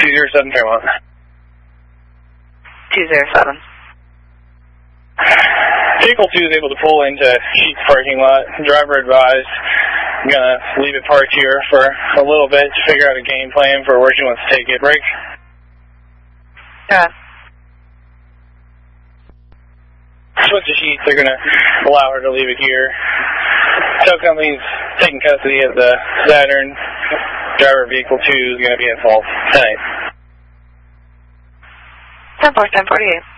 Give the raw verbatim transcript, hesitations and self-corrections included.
two zero seven Fairmont. two zero seven. Vehicle two is able to pull into Sheets parking lot. Driver advised. I'm going to leave it parked here for a little bit to figure out a game plan for where she wants to take it. Break. Yeah. Switch to Sheets. They're going to allow her to leave it here. Tow company's taking custody of the Saturn. Driver vehicle two is going to be at fault tonight. ten four, ten forty-eight.